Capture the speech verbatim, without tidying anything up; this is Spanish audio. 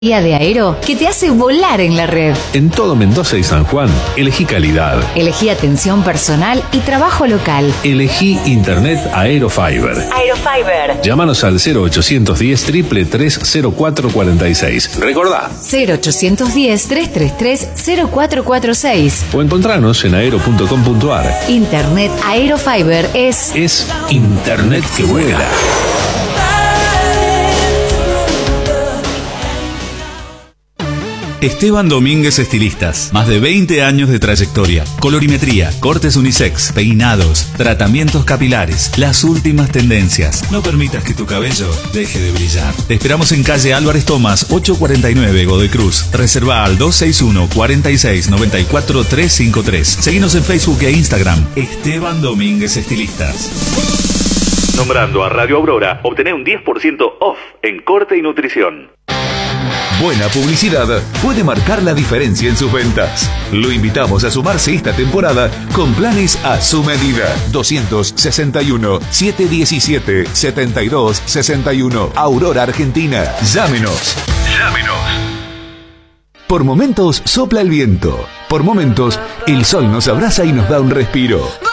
de Aero que te hace volar en la red. En todo Mendoza y San Juan, elegí calidad. Elegí atención personal y trabajo local. Elegí Internet Aerofiber. Aerofiber. Llámanos al cero ochocientos diez, triple tres, cero cuatro cuarenta y seis. Recordá. cero ochocientos diez, trescientos treinta y tres, cero cuatro cuarenta y seis. O encontranos en aero punto com punto ar. Internet Aerofiber es... Es Internet que vuela. Esteban Domínguez Estilistas, más de veinte años de trayectoria, colorimetría, cortes unisex, peinados, tratamientos capilares, las últimas tendencias. No permitas que tu cabello deje de brillar. Te esperamos en calle Álvarez Tomás, ochocientos cuarenta y nueve, Godoy Cruz. Reserva al dos seis uno, cuarenta y seis, noventa y cuatro, trescientos cincuenta y tres. Seguinos en Facebook e Instagram. Esteban Domínguez Estilistas. Nombrando a Radio Aurora, obtené un diez por ciento off en corte y nutrición. Buena publicidad puede marcar la diferencia en sus ventas. Lo invitamos a sumarse esta temporada con planes a su medida. doscientos sesenta y uno, setecientos diecisiete, setenta y dos sesenta y uno. Aurora, Argentina. Llámenos. Llámenos. Por momentos sopla el viento. Por momentos el sol nos abraza y nos da un respiro.